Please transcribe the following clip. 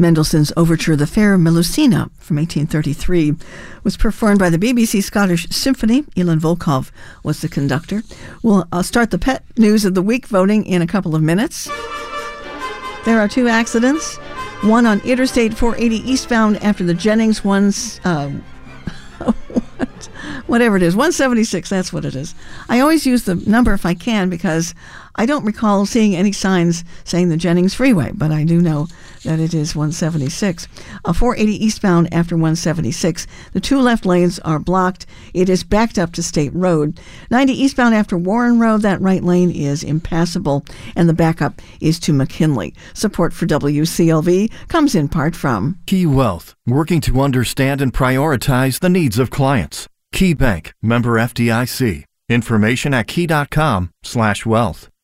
Mendelssohn's overture, The Fair Melusina, from 1833, was performed by the BBC Scottish Symphony. Ilan Volkov was the conductor. We'll start the pet news of the week voting in a couple of minutes. There are 2 accidents. One on Interstate 480 eastbound after the Jennings whatever it is, 176, that's what it is. I always use the number if I can because I don't recall seeing any signs saying the Jennings Freeway, but I do know that it is 176. 480 eastbound after 176. The 2 left lanes are blocked. It is backed up to State Road. 90 eastbound after Warren Road, that right lane is impassable, and the backup is to McKinley. Support for WCLV comes in part from Key Wealth, working to understand and prioritize the needs of clients. Key Bank, member FDIC. Information at key.com/wealth.